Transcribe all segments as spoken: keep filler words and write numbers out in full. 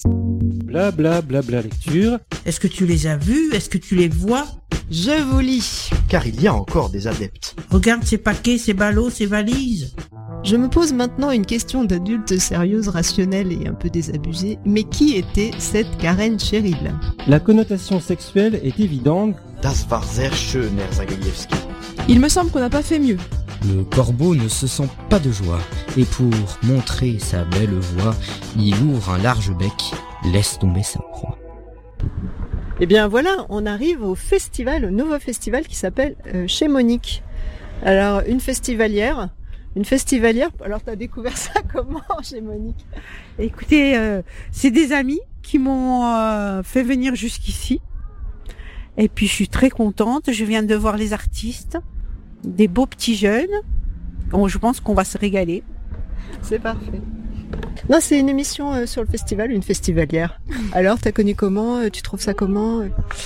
Bla bla bla bla lecture. Est-ce que tu les as vus? Est-ce que tu les vois? Je vous lis, car il y a encore des adeptes. Regarde ces paquets, ces ballots, ces valises. Je me pose maintenant une question d'adulte sérieuse, rationnelle et un peu désabusée. Mais qui était cette Karen Cheryl? La connotation sexuelle est évidente. Das war sehr schön, Herr Zagajewski. Il me semble qu'on n'a pas fait mieux. Le corbeau ne se sent pas de joie, et pour montrer sa belle voix, il ouvre un large bec, laisse tomber sa proie. Eh bien voilà, on arrive au festival, au nouveau festival qui s'appelle euh, Chez Monique. Alors, une festivalière, une festivalière, alors t'as découvert ça comment chez Monique? Écoutez, euh, c'est des amis qui m'ont euh, fait venir jusqu'ici. Et puis je suis très contente, je viens de voir les artistes, des beaux petits jeunes. Bon, je pense qu'on va se régaler. C'est parfait. Non, c'est une émission euh, sur le festival, une festivalière. Alors, t'as connu comment? euh, Tu trouves ça comment?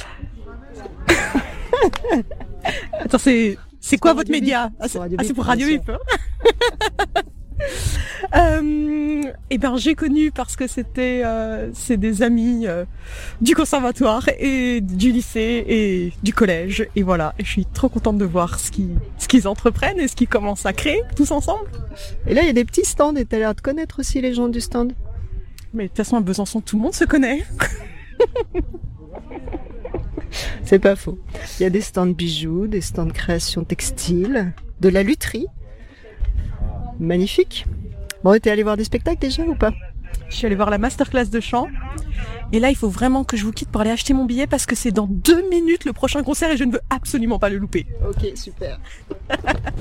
Attends, c'est c'est quoi pour votre Radio média? Bip. Ah, c'est Pour Radio ah, c'est Bip, pour Radio bien Bip. Hein. euh, et ben j'ai connu parce que c'était euh, c'est des amis euh, du conservatoire et du lycée et du collège, et voilà, et je suis trop contente de voir ce qu'ils ce qu'ils entreprennent et ce qu'ils commencent à créer tous ensemble. Et là, il y a des petits stands, et t'as l'air de connaître aussi les gens du stand. Mais de toute façon à Besançon tout le monde se connaît. C'est pas faux. Il y a des stands bijoux, des stands création textile, de la lutherie. Magnifique. Bon, t'es allé voir des spectacles déjà ou pas? Je suis allée voir la masterclass de chant. Et là, il faut vraiment que je vous quitte pour aller acheter mon billet parce que c'est dans deux minutes le prochain concert et je ne veux absolument pas le louper. Ok, super.